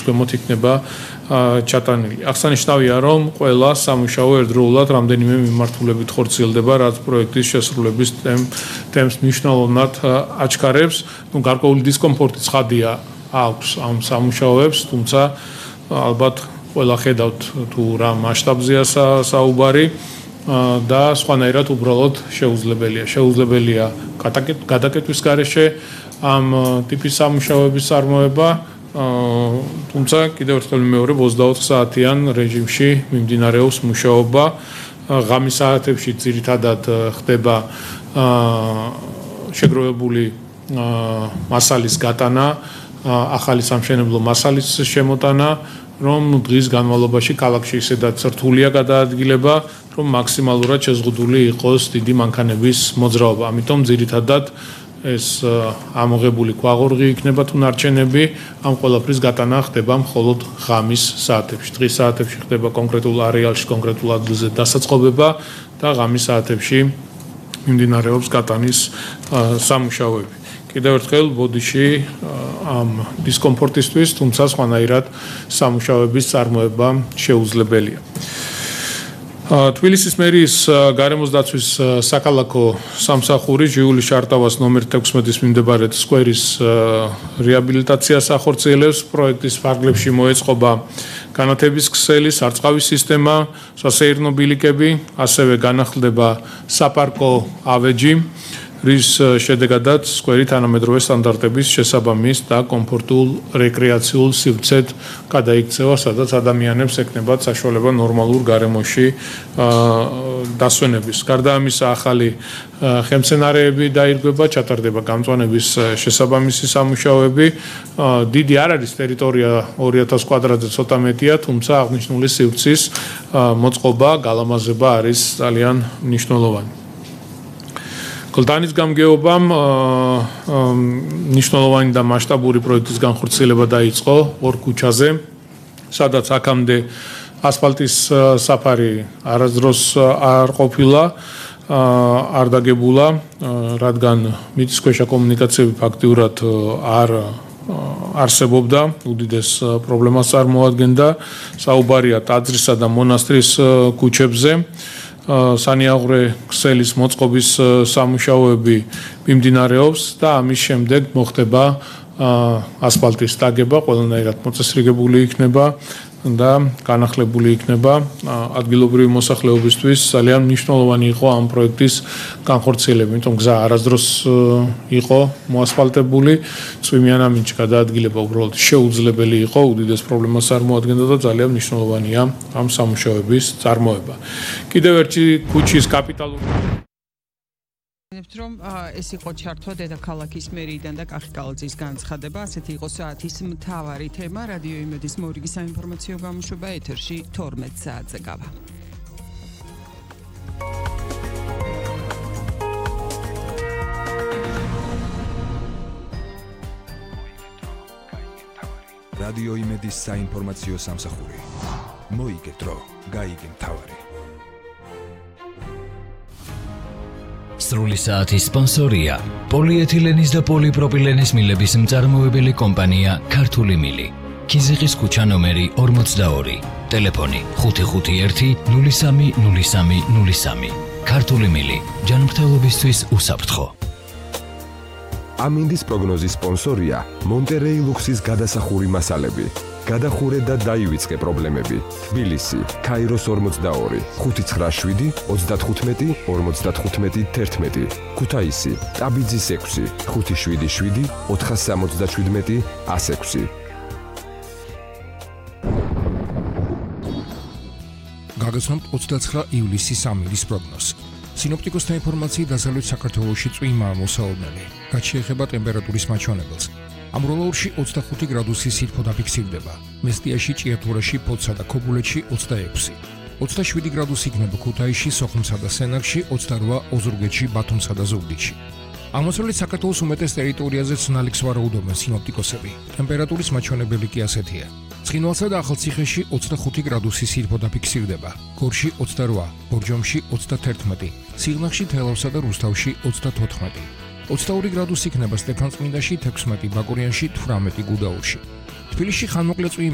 ქვემოთ იქნება ჩატანილი. აღსანიშნავია, რომ ყველა სამუშაო ერთდროულად რამდენიმე მიმართულებით ხორციელდება, რაც პროექტის შესრულების ტემპს მნიშვნელოვნად აჩქარებს. გარკვეული დისკომფორტი ცხადია აქვს ამ სამუშაოებს, თუმცა ალბათ ყველა ხედავთ თუ რა მასშტაბზეა საუბარი და სხვანაირად უბრალოდ შეუძლებელია გადაკეტვის გარეშე ამ ტიპის სამუშაოების წარმოება, თუმცა კიდევ ერთხელ მეორე 24 საათიან რეჟიმში მიმდინარეობს მუშაობა. ღამის საათებში ძირითადად ხდება შეგროვებული მასალის გატანა, ახალი სამშენებლო მასალის შემოტანა, რომ დღის განმავლობაში ქალაქში ისედაც რთულია გადაადგილება, რომ მაქსიმალურად შეზღუდული იყოს დიდი მანქანების მოძრაობა. ამიტომ ძირითადად ეს ამოღებული ქვაღორღი იქნება თუ ნარჩენები, ამ ყველაფრის გატანა ხდება მხოლოდ ღამის საათებში. დღის საათებში ხდება კონკრეტულ არეალში, კონკრეტულ ადგილზე დასაწყობება და ღამის საათებში მიმდინარეობს გატანის სამუშაოები. კიდევ ერთხელ ბოდიში ამ დისკომფორტისთვის, თუმცა სხვანაირად სამუშაოების წარმოება შეუძლებელია. თბილისის მერიის გარემოს დაცვის საქალაქო სამსახური ჟიულის არტავას ნომერ 16-ის მიმდებარე სკვერის რეაბილიტაციას ახორციელებს. პროექტის ფარგლებში მოეწყობა განათების ქსელი, სარწყავის სისტემა, სასეირნო ბილიკები, ასევე განახლდება საპარკო ავეჯი, რის შედეგადაც სკვერი თანამედროვე სტანდარტების შესაბამის და კომფორტულ რეკრეაციულ სივრცედ გადაიქცევა, სადაც ადამიანებს ექნებათ საშუალება ნორმალურ გარემოში დასვენების. გარდა ამისა, ახალი ხელმცენარეები დაირღვება, ჩატარდება გამწვანების შესაბამისი სამუშაოები. დიდი არ არის ტერიტორია 2000 კვადრატზე ცოტა მეტია, თუმცა აღნიშნული სივრცის მოწყობა, გალამაზება არის ძალიან მნიშვნელოვანი. კლდანის გამგეობამ მნიშვნელოვანი და მასშტაბური პროექტის განხორციელება დაიწყო ორ ქუჩაზე, სადაც აქამდე ასფალტის საფარი არასდროს არ ყოფილა, არ დაგებულა, რადგან მიწისქვეშა კომუნიკაციები ფაქტიურად არ არსებობდა, უდიდეს პრობლემას წარმოადგენდა. საუბარია ტაძრისა და მონასტრის ქუჩებზე. სანიაღვრე ქსელის მოწყობის სამუშაოები მიმდინარეობს და ამის შემდეგ მოხდება ასფალტის დაგება, ყველანაირად მოწესრიგებული იქნება და განახლებული იქნება. ადგილობრივი მოსახლეობისთვის ძალიან მნიშვნელოვანი იყო ამ პროექტის განხორციელება, იმიტომ გზა არასდროს იყო მოასფალტებული, წვიმიან ამინჩი გადაადგილება უბრალოდ შეუძლებელი იყო, უდიდეს პრობლემას წარმოადგენდა და ძალიან მნიშვნელოვანია ამ სამუშაოების წარმოება. კიდევ ერთი ქუჩის კაპიტალური რომ ეს იყო ჩართვა დედაქალაქის მერიიდან და კახიკალაძის განცხადება, ასეთი იყო საათის მთავარი თემა. რადიო იმედის მორიგი საინფორმაციო გამოშვება ეთერში 12 საათზე გავა. რადიო იმედის საინფორმაციო სამსახური. მოიგეთ დრო, გაიგე მთავარი. სრული საათის სპონსორია პოლიეთილენის და პოლიპროპილენის მილების მწარმოებელი კომპანია ქართული მილი. ქიზიყის ქუჩა ნომერი 42, ტელეფონი 551 03 03 03. ქართული მილი, ჯანმრთელობისთვის უსაფრთხო. ამინდის პროგნოზის სპონსორია მონტერეი ლუქსის გადასახური მასალები. გადახურე და დაივიწყე პრობლემები. თბილისი, ქაიროს 42, 597 35 55 11. ქუთაისი, ტაბიძის 6, 577 477 106. გაგაცნობთ 29 ივლისის ამინდის პროგნოზს. სინოპტიკოსთა ინფორმაციით დასავლეთ საქართველოში წვიმაა მოსალოდნელი. რაც შეეხება ტემპერატურის მაჩვენებელს. ამროლაურში 25 გრადუსი სითბო დაფიქსირდება. მესტიაში, ჭიათურაში, ფოთსა და ქობულეთში 26. 27 გრადუსი იქნება ქუთაისში, სოხუმსა და სენაკში, 28 ოზურგეთში, ბათუმსა და ზუგდიდში. აღმოსავლეთ საქართველოს უმეტეს ტერიტორიაზე ცნალიქს ვარაუდობენ სინოპტიკოსები. ტემპერატურის მაჩვენებელი კი ასეთია. ცხინვალსა და ახალციხეში 25 გრადუსი სითბო დაფიქსირდება. გორში 28, ბორჯომში 31, სიღნაღში, თელავსა და რუსთავში 34. 22 გრადუსი იქნება სტეფანწმინდაში, 16 ბაკურიანში, 18 გუდაურში. თბილისში ხანმოკლე წვიმაა.